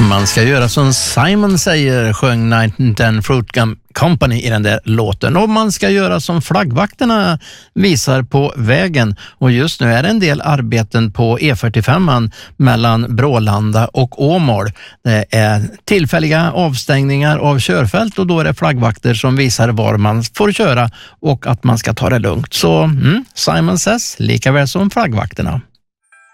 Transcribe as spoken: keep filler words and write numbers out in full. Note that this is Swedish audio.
Man ska göra som Simon säger, sjöng nitton Fruit Company i den där låten. Och man ska göra som flaggvakterna visar på vägen. Och just nu är det en del arbeten på E fyrtiofem mellan Brålanda och Åmål. Det är tillfälliga avstängningar av körfält och då är det flaggvakter som visar var man får köra och att man ska ta det lugnt. Så mm, Simon Says, lika väl som flaggvakterna.